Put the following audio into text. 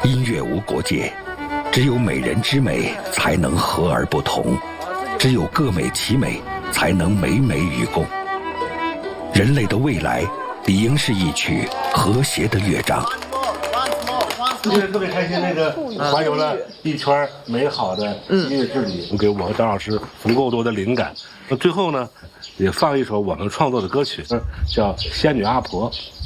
音乐无国界，只有美人之美才能和而不同，只有各美其美才能美美与共。人类的未来理应是一曲和谐的乐章。 今天特别开心，还有了一圈美好的音乐之旅，给我和张老师足够多的灵感。那最后呢，也放一首我们创作的歌曲，叫《仙女阿婆》。